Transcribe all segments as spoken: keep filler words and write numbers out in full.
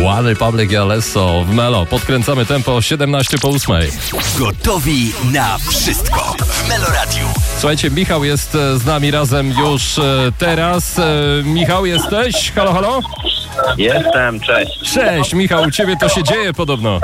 One Republic i Alesso w Melo. Podkręcamy tempo siedemnaście po ósmej. Gotowi na wszystko w Melo Radiu. Słuchajcie, Michał jest z nami razem już teraz. Michał, jesteś? Halo, halo? Jestem, cześć. Cześć, Michał, u ciebie to się dzieje podobno.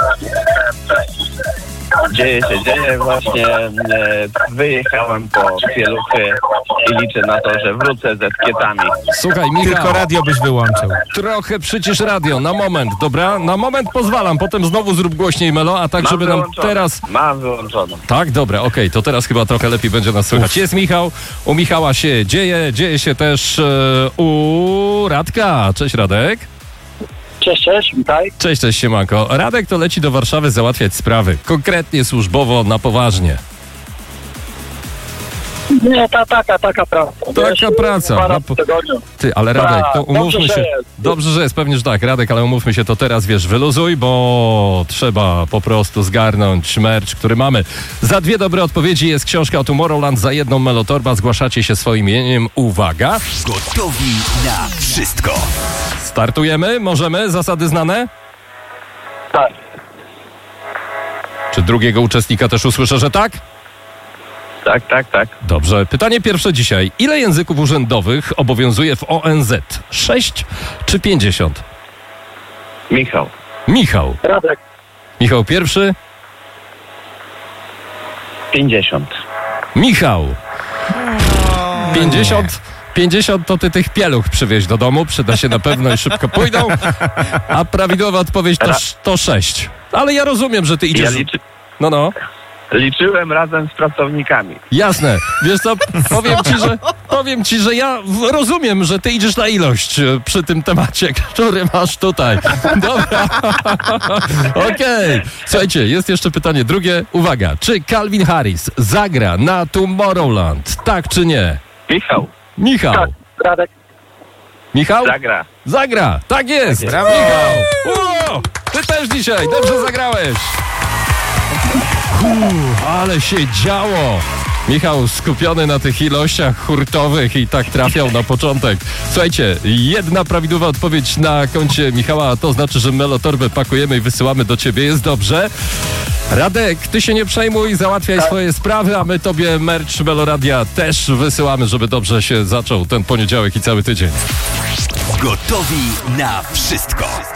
Dzieje się, dzieje. Właśnie e, wyjechałem po pieluchy i liczę na to, że wrócę ze skietami. Słuchaj, Michał, Tylko radio byś wyłączył. trochę przycisz radio, na moment, dobra? Na moment pozwalam, potem znowu zrób głośniej Melo, a tak, Mam żeby nam wyłączone. teraz... Mam wyłączoną. Tak, dobra, okej, to teraz chyba trochę lepiej będzie nas słychać. Jest Michał, u Michała się dzieje, dzieje się też e, u Radka. Cześć, Radek. Cześć, cześć, witaj. Cześć, cześć, siemanko. Radek to leci do Warszawy załatwiać sprawy, konkretnie służbowo, na poważnie. Nie, ta, taka, taka praca. Taka Wiesz, praca. dwa No, razy po- w tygodniu. Ty, ale Radek, to Tak, umówmy dobrze, się. że jest. Dobrze, że jest, pewnie, że tak, Radek, ale umówmy się to teraz, wiesz, wyluzuj, bo trzeba po prostu zgarnąć merch, który mamy. Za dwie dobre odpowiedzi jest książka o Tomorrowland, za jedną Melotorba. Zgłaszacie się swoim imieniem. Uwaga. Gotowi na wszystko. Startujemy, możemy, zasady znane? Tak. Czy drugiego uczestnika też usłyszę, że tak? Tak, tak, tak. Dobrze. Pytanie pierwsze dzisiaj. Ile języków urzędowych obowiązuje w O N Z? Sześć czy pięćdziesiąt? Michał. Michał. Radek. Michał pierwszy. pięćdziesiąt. Michał. pięćdziesiąt. pięćdziesiąt to ty tych pieluch przywieź do domu, przyda się na pewno i szybko pójdą. A prawidłowa odpowiedź to, sz- to sześć. Ale ja rozumiem, że ty Ja idziesz... liczy, No, no. liczyłem razem z pracownikami. Jasne. Wiesz co, powiem ci, że powiem ci, że ja w- rozumiem, że ty idziesz na ilość e, przy tym temacie, który masz tutaj. Dobra. Okej. Słuchajcie, jest jeszcze pytanie drugie. Uwaga. Czy Calvin Harris zagra na Tomorrowland? Tak czy nie? Michał. Michał. Tak, Radek. Michał? Zagra. Zagra. Tak jest. Brawo. Michał. Ło! Ty też dzisiaj. Dobrze zagrałeś. Uff, ale się działo. Michał skupiony na tych ilościach hurtowych i tak trafiał na początek. Słuchajcie, jedna prawidłowa odpowiedź na koncie Michała, a to znaczy, że Melotorbę pakujemy i wysyłamy do ciebie. Jest dobrze. Radek, ty się nie przejmuj, załatwiaj swoje sprawy, a my tobie merch Meloradia też wysyłamy, żeby dobrze się zaczął ten poniedziałek i cały tydzień. Gotowi na wszystko.